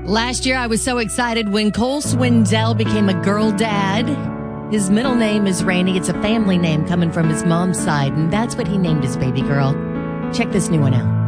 Last year, I was so excited when Cole Swindell became a girl dad. His middle name is Rainey. It's a family name coming from his mom's side, and that's what he named his baby girl. Check this new one out.